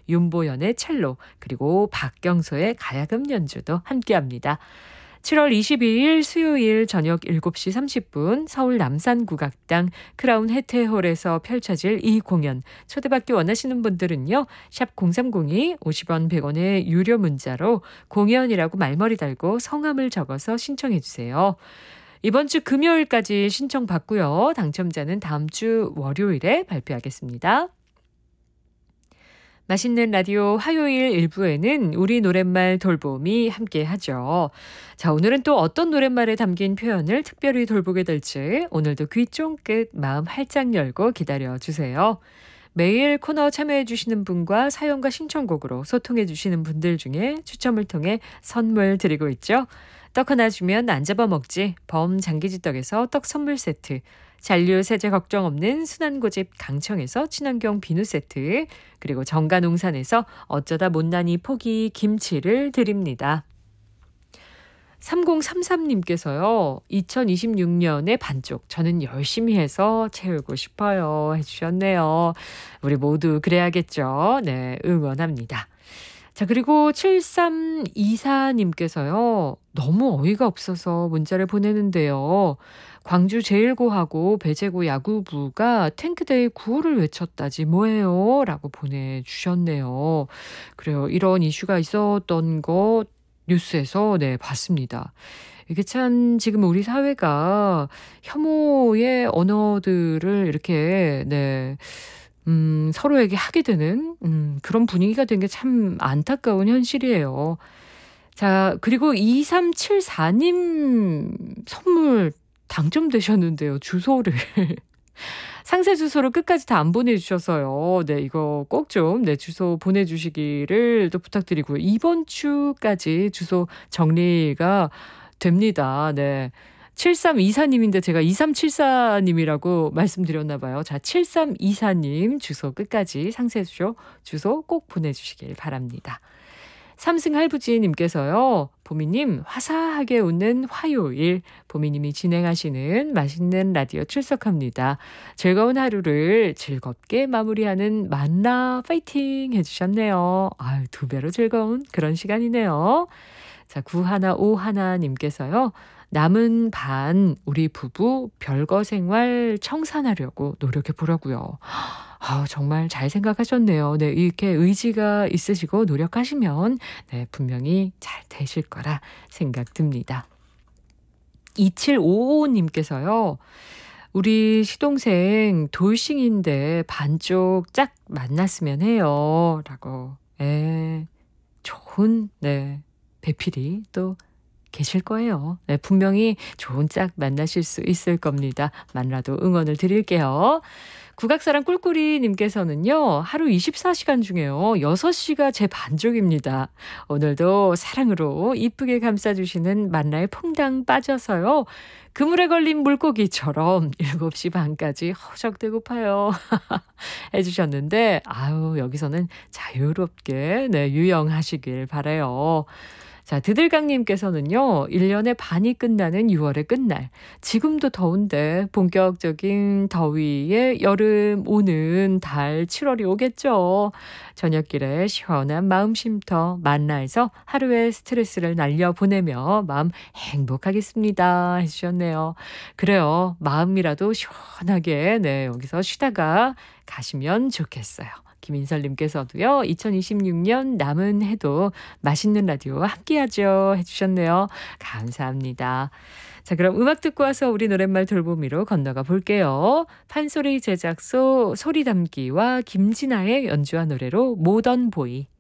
윤보연의 첼로, 그리고 박경서의 가야금 연주도 함께합니다. 7월 22일 수요일 저녁 7시 30분 서울 남산국악당 크라운 해태홀에서 펼쳐질 이 공연, 초대받기 원하시는 분들은요, 샵 0302 50원 100원의 유료 문자로 공연이라고 말머리 달고 성함을 적어서 신청해 주세요. 이번 주 금요일까지 신청 받고요. 당첨자는 다음 주 월요일에 발표하겠습니다. 맛있는 라디오 화요일 일부에는 우리 노랫말 돌봄이 함께하죠. 자, 오늘은 또 어떤 노랫말에 담긴 표현을 특별히 돌보게 될지 오늘도 귀 쫑긋 마음 활짝 열고 기다려주세요. 매일 코너 참여해 주시는 분과 사연과 신청곡으로 소통해 주시는 분들 중에 추첨을 통해 선물 드리고 있죠. 떡 하나 주면 안 잡아먹지 범장기지떡에서 떡 선물 세트, 잔류 세제 걱정 없는 순환고집 강청에서 친환경 비누 세트, 그리고 정가농산에서 어쩌다 못난이 포기 김치를 드립니다. 3033님께서요. 2026년의 반쪽 저는 열심히 해서 채우고 싶어요 해주셨네요. 우리 모두 그래야겠죠. 네, 응원합니다. 자, 그리고 7324님께서요. 너무 어이가 없어서 문자를 보내는데요. 광주 제1고하고 배제고 야구부가 탱크대회 구호를 외쳤다지 뭐예요? 라고 보내주셨네요. 그래요. 이런 이슈가 있었던 거 뉴스에서 네, 봤습니다. 이게 참 지금 우리 사회가 혐오의 언어들을 이렇게 네, 서로에게 하게 되는 그런 분위기가 된 게 참 안타까운 현실이에요. 자, 그리고 2374님 선물 당첨되셨는데요. 주소를 상세 주소를 끝까지 다 안 보내주셔서요. 네, 이거 꼭 좀 네, 주소 보내주시기를 또 부탁드리고요. 이번 주까지 주소 정리가 됩니다. 네. 7324님인데 제가 2374님이라고 말씀드렸나 봐요. 자, 7324님 주소 끝까지 상세 주소 꼭 보내주시길 바랍니다. 삼승할부지님께서요. 보미님 화사하게 웃는 화요일, 보미님이 진행하시는 맛있는 라디오 출석합니다. 즐거운 하루를 즐겁게 마무리하는 만나 파이팅 해주셨네요. 아유, 두 배로 즐거운 그런 시간이네요. 자, 9151님께서요. 남은 반 우리 부부 별거 생활 청산하려고 노력해 보려고요. 아, 정말 잘 생각하셨네요. 네, 이렇게 의지가 있으시고 노력하시면 네, 분명히 잘 되실 거라 생각 듭니다. 2755님께서요. 우리 시동생 돌싱인데 반쪽 짝 만났으면 해요. 라고. 좋은 네, 배필이 또 계실 거예요. 네, 분명히 좋은 짝 만나실 수 있을 겁니다. 만나도 응원을 드릴게요. 국악사랑 꿀꿀이님께서는요. 하루 24시간 중에요. 6시가 제 반쪽입니다. 오늘도 사랑으로 이쁘게 감싸주시는 만나에 퐁당 빠져서요. 그물에 걸린 물고기처럼 7시 반까지 허적대고파요. 해주셨는데 아유, 여기서는 자유롭게 네, 유영하시길 바라요. 자, 드들강님께서는요. 1년의 반이 끝나는 6월의 끝날. 지금도 더운데 본격적인 더위에 여름 오는 달 7월이 오겠죠. 저녁길에 시원한 마음 쉼터 만나에서 하루의 스트레스를 날려보내며 마음 행복하겠습니다 해주셨네요. 그래요. 마음이라도 시원하게 네, 여기서 쉬다가 가시면 좋겠어요. 김인설님께서도요. 2026년 남은 해도 맛있는 라디오 함께하죠 해주셨네요. 감사합니다. 자, 그럼 음악 듣고 와서 우리 노랫말 돌보미로 건너가 볼게요. 판소리 제작소 소리 담기와 김진아의 연주한 노래로 모던 보이.